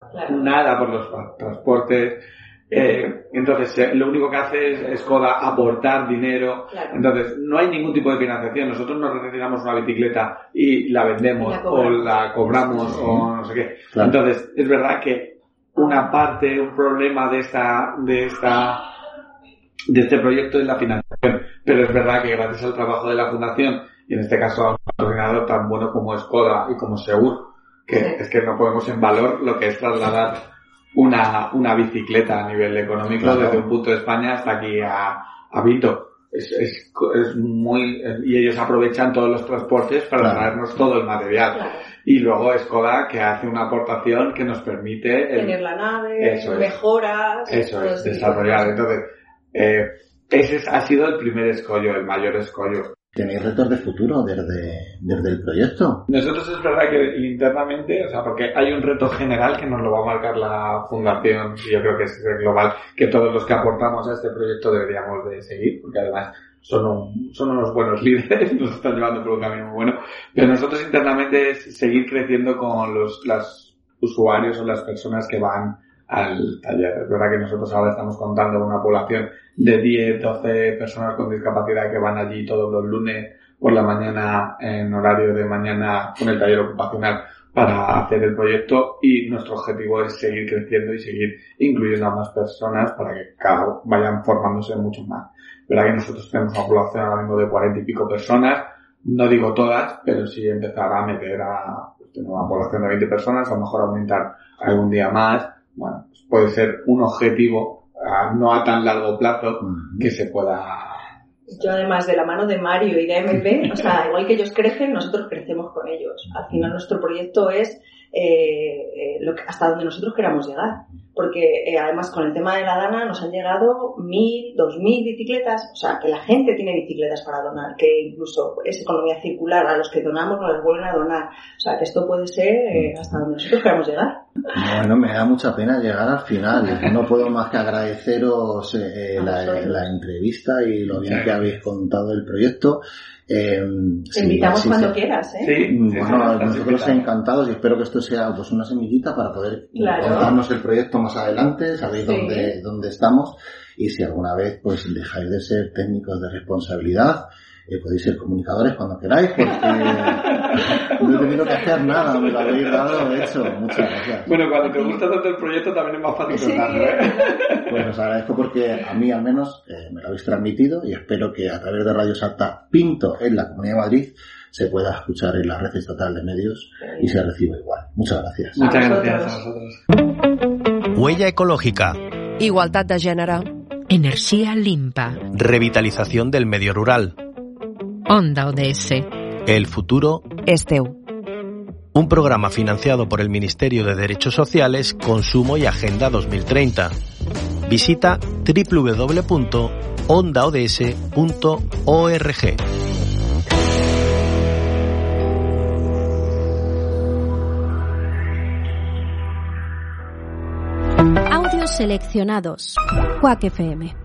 Claro. Nada por los transportes. Entonces lo único que hace es Skoda aportar dinero. Claro. Entonces no hay ningún tipo de financiación. Nosotros nos retiramos una bicicleta y la vendemos o la cobramos o no sé qué. Claro. Entonces es verdad que una parte, un problema de este proyecto es la financiación, pero es verdad que gracias al trabajo de la fundación y en este caso a un patrocinador tan bueno como Skoda y como Segur, que es que no ponemos en valor lo que es trasladar una bicicleta a nivel económico, claro, desde un punto de España hasta aquí a Vito. Es muy, y ellos aprovechan todos los transportes para claro, traernos todo el material. Claro. Y luego Skoda, que hace una aportación que nos permite tener la nave, mejoras, desarrollar. Entonces, ese ha sido el primer escollo, el mayor escollo. ¿Tenéis retos de futuro desde el proyecto? Nosotros es verdad que internamente, o sea, porque hay un reto general que nos lo va a marcar la fundación, y yo creo que es global, que todos los que aportamos a este proyecto deberíamos de seguir, porque además son unos buenos líderes, nos están llevando por un camino muy bueno, pero nosotros internamente es seguir creciendo con los usuarios o las personas que van al taller. Es verdad que nosotros ahora estamos contando con una población de 10, 12 personas con discapacidad que van allí todos los lunes por la mañana en horario de mañana con el taller ocupacional para hacer el proyecto, y nuestro objetivo es seguir creciendo y seguir incluyendo a más personas para que vayan formándose mucho más. Es verdad que nosotros tenemos una población ahora mismo de 40 y pico personas, no digo todas, pero sí empezar a meter tener una población de 20 personas, a lo mejor aumentar algún día más. Bueno, pues puede ser un objetivo no a tan largo plazo que se pueda. Yo además de la mano de Mario y de MP, o sea, igual que ellos crecen, nosotros crecemos con ellos. Al final nuestro proyecto es hasta donde nosotros queramos llegar. Porque además con el tema de la Dana nos han llegado 1.000, 2.000 bicicletas. O sea, que la gente tiene bicicletas para donar, que incluso es economía circular, a los que donamos nos las vuelven a donar. O sea, que esto puede ser hasta donde nosotros queramos llegar. Bueno, me da mucha pena llegar al final. No puedo más que agradeceros la entrevista y lo bien que habéis contado el proyecto. Te invitamos cuando quieras, ¿eh? Sí, bueno, nosotros encantados, y espero que esto sea pues una semillita para poder contarnos el proyecto más adelante. Sabéis dónde estamos, y si alguna vez pues dejáis de ser técnicos de responsabilidad, podéis ser comunicadores cuando queráis, porque no he tenido que hacer nada, me lo habéis dado hecho. Muchas gracias. Bueno, cuando te gusta tanto el proyecto también es más fácil contarlo, ¿eh? Pues os agradezco, porque a mí al menos me lo habéis transmitido, y espero que a través de Radio Salta Pinto en la Comunidad de Madrid se pueda escuchar en la red estatal de medios y se reciba igual. Muchas gracias. Muchas gracias a vosotros. Huella ecológica. Igualtat de gènere. Energía limpa. Revitalización del medio rural. Onda ODS. El futuro És teu. Un programa financiado por el Ministerio de Derechos Sociales, Consumo y Agenda 2030. Visita www.ondaods.org. Audios seleccionados. Quack FM.